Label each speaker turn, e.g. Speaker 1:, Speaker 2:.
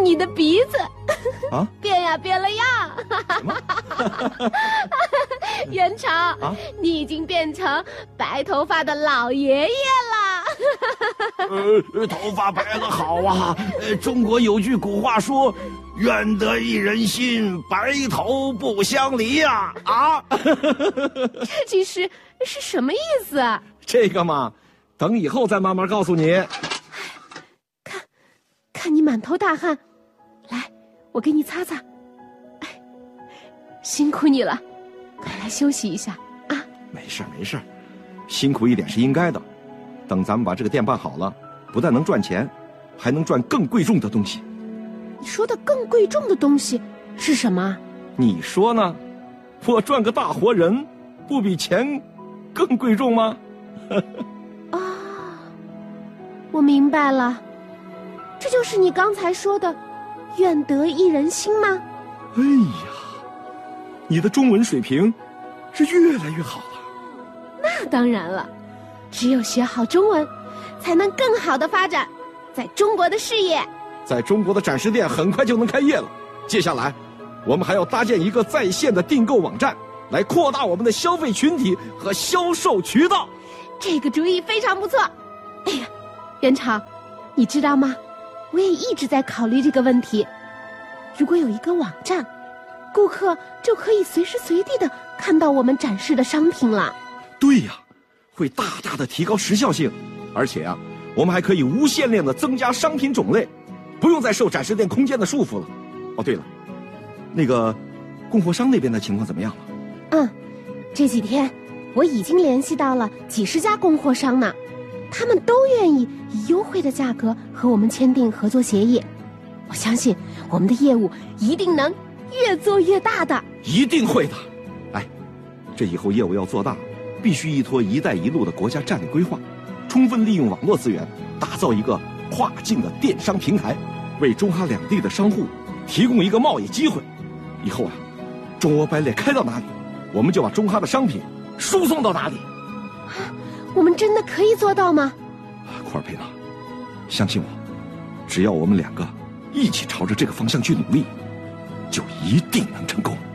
Speaker 1: 你的鼻子
Speaker 2: 啊，
Speaker 1: 变呀变了样。
Speaker 2: 什么？
Speaker 1: 元朝啊，你已经变成白头发的老爷爷
Speaker 2: 了。头发白了好啊。中国有句古话说，愿得一人心，白头不相离呀。啊，
Speaker 1: 这其实是什么意思啊？
Speaker 2: 这个嘛，等以后再慢慢告诉你。
Speaker 1: 看你满头大汗，来，我给你擦擦。哎，辛苦你了，快来休息一下啊。
Speaker 2: 没事没事，辛苦一点是应该的。等咱们把这个店办好了，不但能赚钱，还能赚更贵重的东西。
Speaker 1: 你说的更贵重的东西是什么？
Speaker 2: 你说呢？我赚个大活人，不比钱更贵重吗？
Speaker 1: 啊，我明白了，这就是你刚才说的“愿得一人心”吗？
Speaker 2: 哎呀，你的中文水平是越来越好了。
Speaker 1: 那当然了，只有学好中文，才能更好的发展在中国的事业。
Speaker 2: 在中国的展示店很快就能开业了，接下来我们还要搭建一个在线的订购网站，来扩大我们的消费群体和销售渠道。
Speaker 1: 这个主意非常不错。哎呀，元朝，你知道吗？我也一直在考虑这个问题。如果有一个网站，顾客就可以随时随地的看到我们展示的商品了。
Speaker 2: 对呀，会大大的提高时效性，而且啊，我们还可以无限量的增加商品种类，不用再受展示店空间的束缚了。哦，对了，那个供货商那边的情况怎么样了？
Speaker 1: 这几天我已经联系到了几十家供货商呢，他们都愿意以优惠的价格和我们签订合作协议。我相信我们的业务一定能越做越大的。
Speaker 2: 一定会的。哎，这以后业务要做大，必须依托“一带一路”的国家战略规划，充分利用网络资源，打造一个跨境的电商平台，为中哈两地的商户提供一个贸易机会。以后啊，中欧班列开到哪里，我们就把中哈的商品输送到哪里。
Speaker 1: 我们真的可以做到吗？
Speaker 2: 库尔佩娜，相信我，只要我们两个一起朝着这个方向去努力，就一定能成功。